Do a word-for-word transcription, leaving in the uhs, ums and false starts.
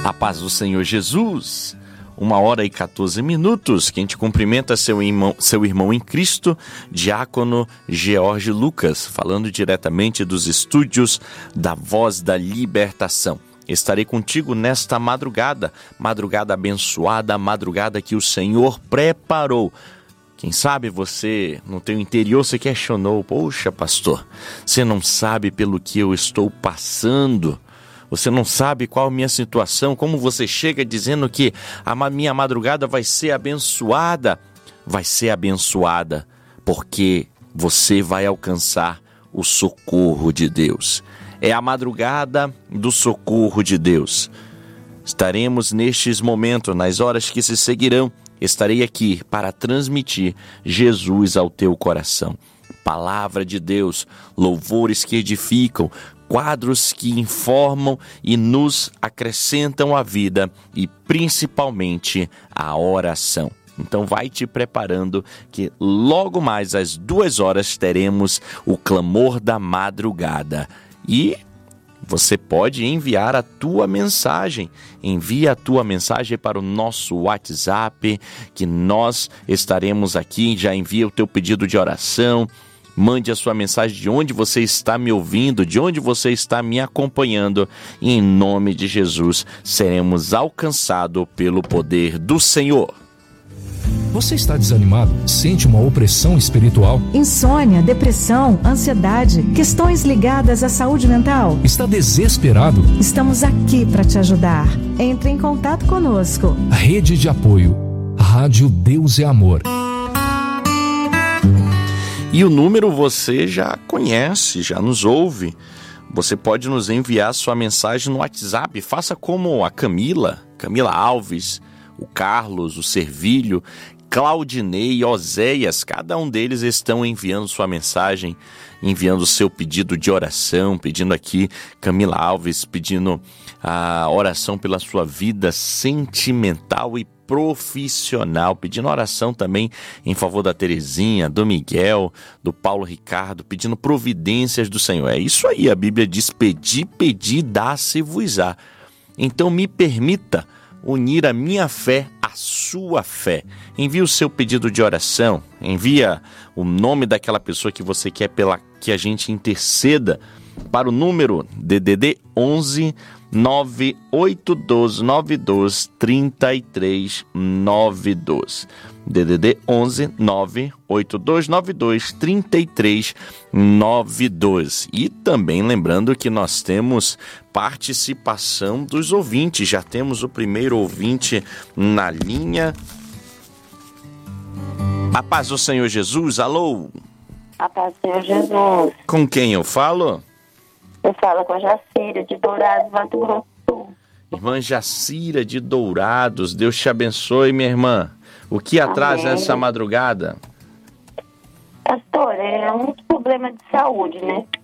A paz do Senhor Jesus, uma hora e quatorze minutos, quem te cumprimenta seu irmão, seu irmão em Cristo, Diácono George Lucas, falando diretamente dos estúdios da Voz da Libertação. Estarei contigo nesta madrugada, madrugada abençoada, madrugada que o Senhor preparou. Quem sabe você, no teu interior, se questionou, poxa pastor, você não sabe pelo que eu estou passando? Você não sabe qual a minha situação, como você chega dizendo que a minha madrugada vai ser abençoada. Vai ser abençoada porque você vai alcançar o socorro de Deus. É a madrugada do socorro de Deus. Estaremos nestes momentos, nas horas que se seguirão, estarei aqui para transmitir Jesus ao teu coração. Palavra de Deus, louvores que edificam, quadros que informam e nos acrescentam a vida e principalmente a oração. Então vai te preparando que logo mais às duas horas teremos o clamor da madrugada. E você pode enviar a tua mensagem. Envia a tua mensagem para o nosso WhatsApp, que nós estaremos aqui. Já envia o teu pedido de oração. Mande a sua mensagem de onde você está me ouvindo, de onde você está me acompanhando. E em nome de Jesus, seremos alcançados pelo poder do Senhor. Você está desanimado? Sente uma opressão espiritual? Insônia, depressão, ansiedade, questões ligadas à saúde mental? Está desesperado? Estamos aqui para te ajudar. Entre em contato conosco. Rede de apoio. Rádio Deus é Amor. E o número você já conhece, já nos ouve. Você pode nos enviar sua mensagem no WhatsApp. Faça como a Camila, Camila Alves, o Carlos, o Servílio, Claudinei, Oséias. Cada um deles estão enviando sua mensagem, enviando o seu pedido de oração, pedindo aqui, Camila Alves, pedindo a oração pela sua vida sentimental e profissional, pedindo oração também em favor da Terezinha, do Miguel, do Paulo Ricardo, pedindo providências do Senhor. É isso aí, a Bíblia diz, pedi, pedi, dá-se-vos-á. Então me permita unir a minha fé à sua fé. Envie o seu pedido de oração, envia o nome daquela pessoa que você quer pela que a gente interceda para o número D D D onze nove oito dois nove dois três três nove dois. D D D onze nove oito dois nove dois três três nove dois. E também lembrando que nós temos participação dos ouvintes. Já temos o primeiro ouvinte na linha. A paz do Senhor Jesus, alô? A paz do Senhor Jesus. Com quem eu falo? Eu falo com a Jacira, de Dourados, Mato Grosso do Sul. Irmã Jacira de Dourados, Deus te abençoe, minha irmã. O que atrasa nessa madrugada? Pastor, é um problema de saúde, né?